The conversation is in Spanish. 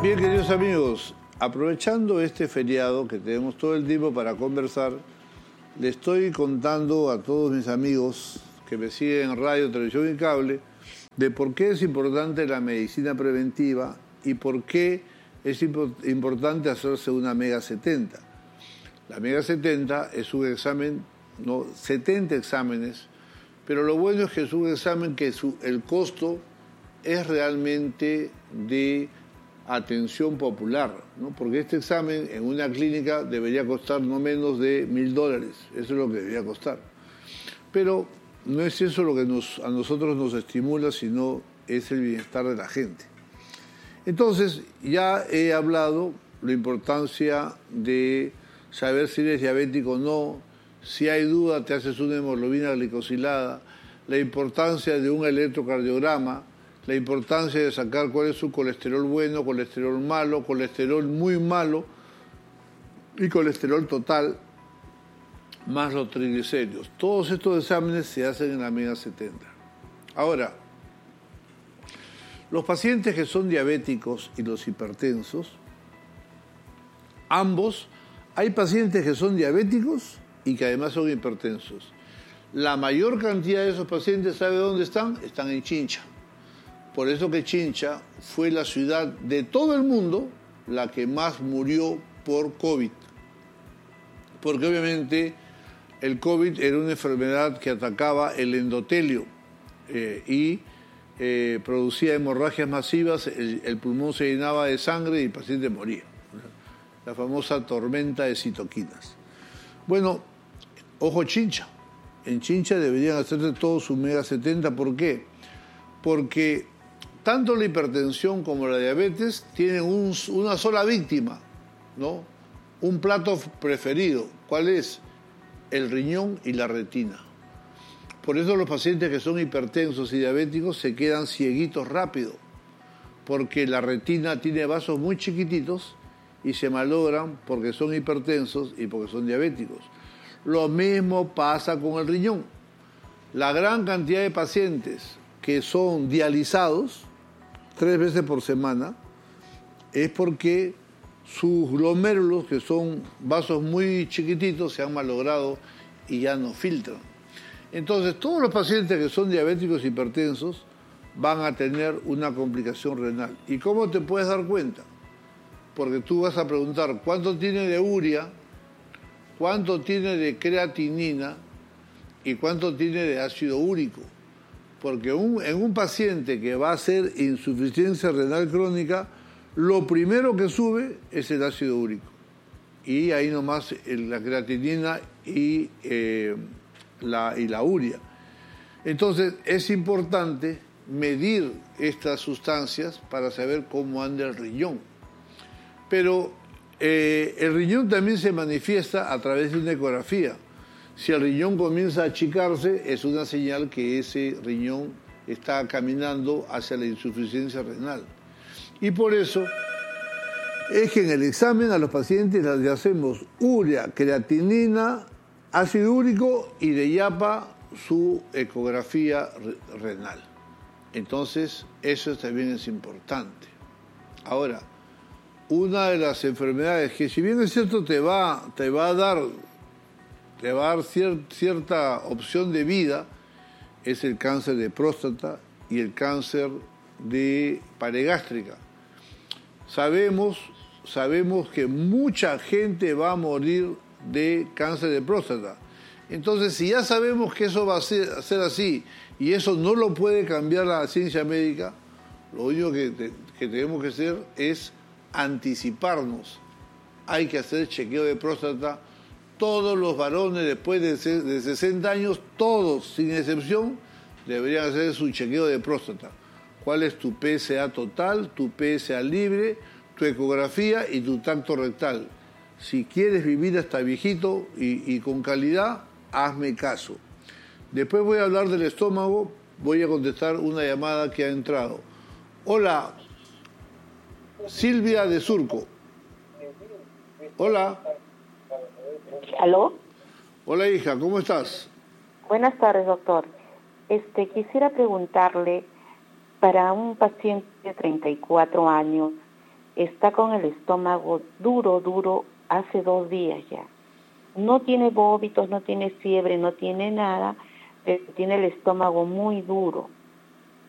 Bien, queridos amigos, aprovechando este feriado que tenemos todo el tiempo para conversar, le estoy contando a todos mis amigos que me siguen en radio, televisión y cable de por qué es importante la medicina preventiva y por qué es importante hacerse una Mega 70. La Mega 70 es un examen, 70 exámenes, pero lo bueno es que es un examen que el costo es realmente de atención popular, ¿no? Porque este examen en una clínica debería costar no menos de $1.000, eso es lo que debería costar. Pero no es eso lo que a nosotros nos estimula, sino es el bienestar de la gente. Entonces, ya he hablado la importancia de saber si eres diabético o no, si hay duda te haces una hemoglobina glicosilada, la importancia de un electrocardiograma, la importancia de sacar cuál es su colesterol bueno, colesterol malo, colesterol muy malo y colesterol total, más los triglicéridos. Todos estos exámenes se hacen en la Mega 70. Ahora, los pacientes que son diabéticos y los hipertensos, ambos, hay pacientes que son diabéticos y que además son hipertensos. La mayor cantidad de esos pacientes, ¿sabe dónde están? Están en Chincha. Por eso que Chincha fue la ciudad de todo el mundo la que más murió por COVID. Porque obviamente el COVID era una enfermedad que atacaba el endotelio y producía hemorragias masivas, el pulmón se llenaba de sangre y el paciente moría. La famosa tormenta de citoquinas. Bueno, ojo Chincha. En Chincha deberían hacerse todos su Mega 70. ¿Por qué? Porque tanto la hipertensión como la diabetes tienen una sola víctima, ¿no? Un plato preferido. ¿Cuál es? El riñón y la retina. Por eso los pacientes que son hipertensos y diabéticos se quedan cieguitos rápido, porque la retina tiene vasos muy chiquititos y se malogran porque son hipertensos y porque son diabéticos. Lo mismo pasa con el riñón. La gran cantidad de pacientes que son dializados 3 veces por semana es porque sus glomérulos, que son vasos muy chiquititos, se han malogrado y ya no filtran. Entonces, todos los pacientes que son diabéticos e hipertensos van a tener una complicación renal. ¿Y cómo te puedes dar cuenta? Porque tú vas a preguntar cuánto tiene de urea, cuánto tiene de creatinina y cuánto tiene de ácido úrico. Porque en un paciente que va a ser insuficiencia renal crónica, lo primero que sube es el ácido úrico. Y ahí nomás la creatinina y la urea. Entonces es importante medir estas sustancias para saber cómo anda el riñón. Pero el riñón también se manifiesta a través de una ecografía. Si el riñón comienza a achicarse, es una señal que ese riñón está caminando hacia la insuficiencia renal. Y por eso es que en el examen a los pacientes le hacemos urea, creatinina, ácido úrico y de yapa su ecografía renal. Entonces, eso también es importante. Ahora, una de las enfermedades que, si bien es cierto, te va a dar cierta opción de vida, es el cáncer de próstata y el cáncer de pared gástrica. Sabemos que mucha gente va a morir de cáncer de próstata. Entonces, si ya sabemos que eso va a ser así y eso no lo puede cambiar la ciencia médica, lo único que tenemos que hacer es anticiparnos. Hay que hacer chequeo de próstata. Todos los varones después de 60 años, todos, sin excepción, deberían hacer su chequeo de próstata. ¿Cuál es tu PSA total, tu PSA libre, tu ecografía y tu tacto rectal? Si quieres vivir hasta viejito y con calidad, hazme caso. Después voy a hablar del estómago, voy a contestar una llamada que ha entrado. Hola, Silvia de Surco. Hola. ¿Aló? Hola, hija, ¿cómo estás? Buenas tardes, doctor. Quisiera preguntarle, para un paciente de 34 años está con el estómago duro, hace 2 días ya. No tiene vómitos, no tiene fiebre, no tiene nada, pero tiene el estómago muy duro.